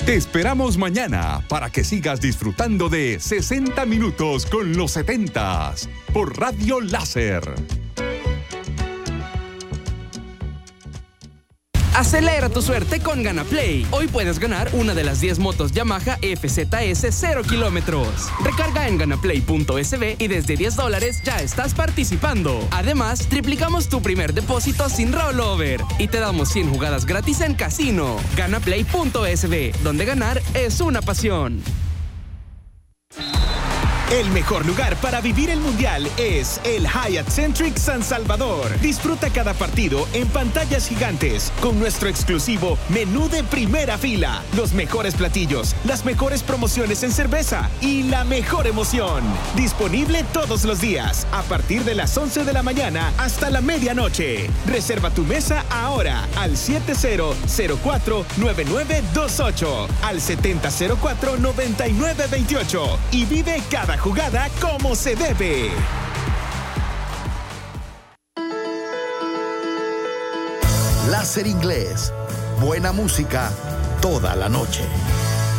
Te esperamos mañana para que sigas disfrutando de 60 minutos con los 70s por Radio Láser. Acelera tu suerte con GanaPlay. Hoy puedes ganar una de las 10 motos Yamaha FZS 0 kilómetros. Recarga en ganaplay.sb y desde $10 ya estás participando. Además, triplicamos tu primer depósito sin rollover y te damos 100 jugadas gratis en casino. Ganaplay.sb, donde ganar es una pasión. El mejor lugar para vivir el Mundial es el Hyatt Centric San Salvador. Disfruta cada partido en pantallas gigantes con nuestro exclusivo menú de primera fila, los mejores platillos, las mejores promociones en cerveza y la mejor emoción. Disponible todos los días a partir de las 11 de la mañana hasta la medianoche. Reserva tu mesa ahora al 7004-9928, al 7004-9928 y vive cada jugada como se debe. Láser Inglés. Buena música toda la noche.